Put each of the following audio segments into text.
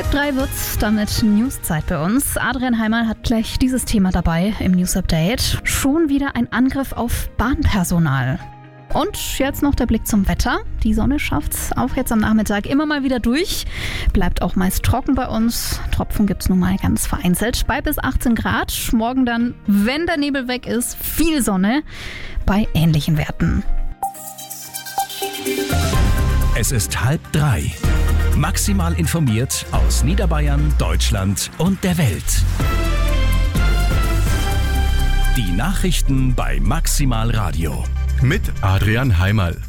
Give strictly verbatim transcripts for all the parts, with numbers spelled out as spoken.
Halb drei wird's, damit Newszeit bei uns. Adrian Heimann hat gleich dieses Thema dabei im News Update. Schon wieder ein Angriff auf Bahnpersonal. Und jetzt noch der Blick zum Wetter. Die Sonne schafft's auch jetzt am Nachmittag immer mal wieder durch. Bleibt auch meist trocken bei uns. Tropfen gibt's nun mal ganz vereinzelt. Bei bis achtzehn Grad. Morgen dann, wenn der Nebel weg ist, viel Sonne bei ähnlichen Werten. Es ist halb drei. Maximal informiert aus Niederbayern, Deutschland und der Welt. Die Nachrichten bei Maximal Radio. Mit Adrian Heimann.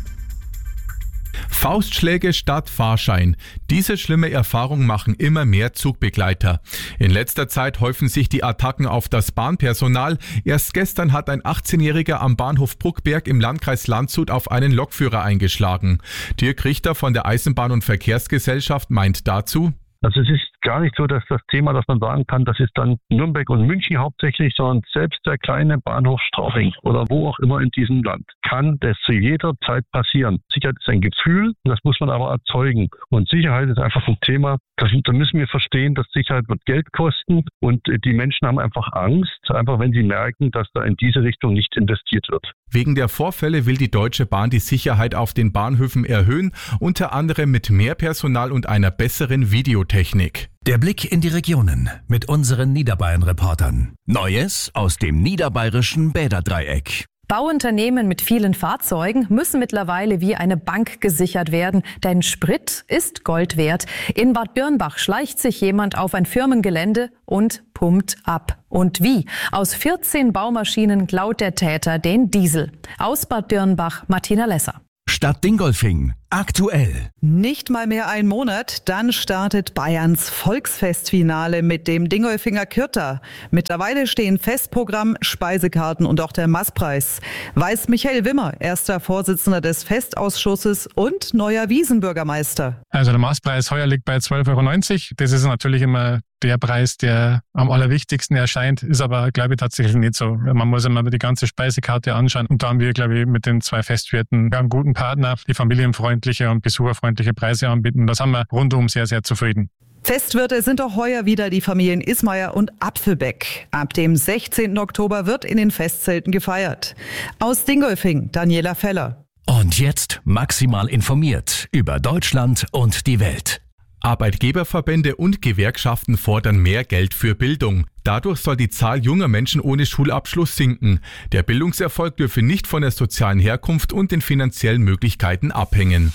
Faustschläge statt Fahrschein. Diese schlimme Erfahrung machen immer mehr Zugbegleiter. In letzter Zeit häufen sich die Attacken auf das Bahnpersonal. Erst gestern hat ein achtzehnjähriger am Bahnhof Bruckberg im Landkreis Landshut auf einen Lokführer eingeschlagen. Dirk Richter von der Eisenbahn- und Verkehrsgesellschaft meint dazu: Also es ist gar nicht so, dass das Thema, dass man sagen kann, das ist dann Nürnberg und München hauptsächlich, sondern selbst der kleine Bahnhof Straubing oder wo auch immer in diesem Land kann das zu jeder Zeit passieren. Sicherheit ist ein Gefühl, das muss man aber erzeugen. Und Sicherheit ist einfach ein Thema, das, da müssen wir verstehen, dass Sicherheit wird Geld kosten und die Menschen haben einfach Angst, einfach wenn sie merken, dass da in diese Richtung nicht investiert wird. Wegen der Vorfälle will die Deutsche Bahn die Sicherheit auf den Bahnhöfen erhöhen, unter anderem mit mehr Personal und einer besseren Videotechnik. Der Blick in die Regionen mit unseren Niederbayern-Reportern. Neues aus dem niederbayerischen Bäderdreieck. Bauunternehmen mit vielen Fahrzeugen müssen mittlerweile wie eine Bank gesichert werden, denn Sprit ist Gold wert. In Bad Birnbach schleicht sich jemand auf ein Firmengelände und pumpt ab. Und wie? Aus vierzehn Baumaschinen klaut der Täter den Diesel. Aus Bad Birnbach, Martina Lesser. Stadt Dingolfing. Aktuell. Nicht mal mehr ein Monat, dann startet Bayerns Volksfestfinale mit dem Dingolfinger Kürter. Mittlerweile stehen Festprogramm, Speisekarten und auch der Maßpreis. Weiß Michael Wimmer, erster Vorsitzender des Festausschusses und neuer Wiesenbürgermeister. Also der Maßpreis heuer liegt bei zwölf Euro neunzig. Das ist natürlich immer der Preis, der am allerwichtigsten erscheint, ist aber, glaube ich, tatsächlich nicht so. Man muss immer die ganze Speisekarte anschauen. Und da haben wir, glaube ich, mit den zwei Festwirten einen guten Partner, die familienfreundliche und besucherfreundliche Preise anbieten. Das haben wir rundum sehr, sehr zufrieden. Festwirte sind auch heuer wieder die Familien Ismayer und Apfelbeck. Ab dem sechzehnten Oktober wird in den Festzelten gefeiert. Aus Dingolfing, Daniela Feller. Und jetzt maximal informiert über Deutschland und die Welt. Arbeitgeberverbände und Gewerkschaften fordern mehr Geld für Bildung. Dadurch soll die Zahl junger Menschen ohne Schulabschluss sinken. Der Bildungserfolg dürfe nicht von der sozialen Herkunft und den finanziellen Möglichkeiten abhängen.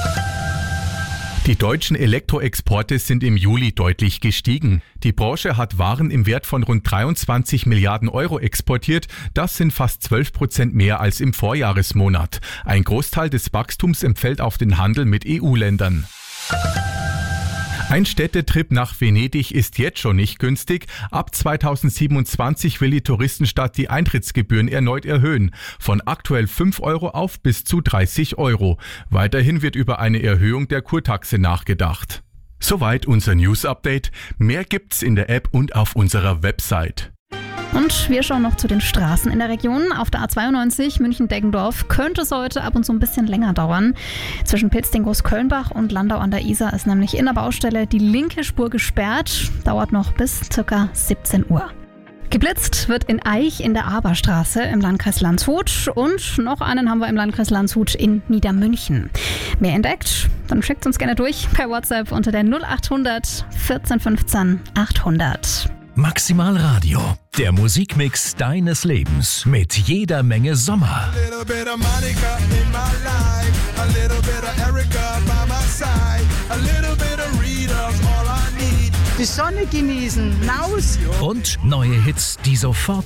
Die deutschen Elektroexporte sind im Juli deutlich gestiegen. Die Branche hat Waren im Wert von rund dreiundzwanzig Milliarden Euro exportiert. Das sind fast zwölf Prozent mehr als im Vorjahresmonat. Ein Großteil des Wachstums entfällt auf den Handel mit E U-Ländern. Ein Städtetrip nach Venedig ist jetzt schon nicht günstig. Ab zweitausendsiebenundzwanzig will die Touristenstadt die Eintrittsgebühren erneut erhöhen. Von aktuell fünf Euro auf bis zu dreißig Euro. Weiterhin wird über eine Erhöhung der Kurtaxe nachgedacht. Soweit unser News-Update. Mehr gibt's in der App und auf unserer Website. Und wir schauen noch zu den Straßen in der Region. Auf der A zweiundneunzig München-Deggendorf könnte es heute ab und zu ein bisschen länger dauern. Zwischen Pilzding-Großkölnbach und Landau an der Isar ist nämlich in der Baustelle die linke Spur gesperrt. Dauert noch bis ca. siebzehn Uhr. Geblitzt wird in Aich in der Aberstraße im Landkreis Landshut und noch einen haben wir im Landkreis Landshut in Niedermünchen. Mehr entdeckt? Dann schickt uns gerne durch per WhatsApp unter der null achthundert vierzehn fünfzehn achthundert. Maximal Radio, der Musikmix deines Lebens mit jeder Menge Sommer. Die Sonne genießen, raus. Und neue Hits, die sofort